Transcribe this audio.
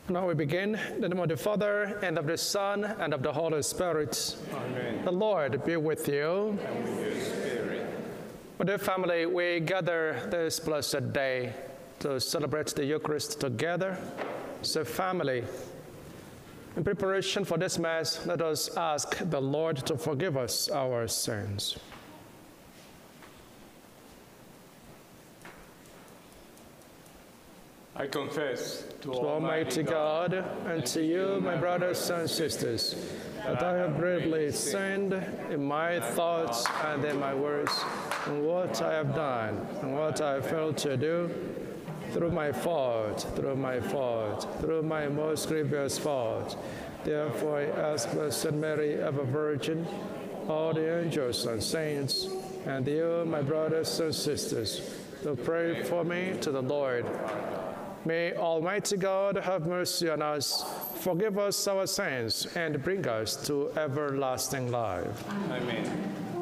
Now we begin in the name of the Father, and of the Son, and of the Holy Spirit. Amen. The Lord be with you. And with your spirit. My dear family, we gather this blessed day to celebrate the Eucharist together as a family. In preparation for this Mass, let us ask the Lord to forgive us our sins. I confess To Almighty God, and to you, my brothers and sisters, that I have greatly sinned in my thoughts and in my words, in what I have done and what I have failed to do, through my fault, through my most grievous fault. Therefore I ask Blessed Mary, ever Virgin, all the angels and saints, and you, my brothers and sisters, to pray for me to the Lord. May Almighty God have mercy on us, forgive us our sins, and bring us to everlasting life. Amen.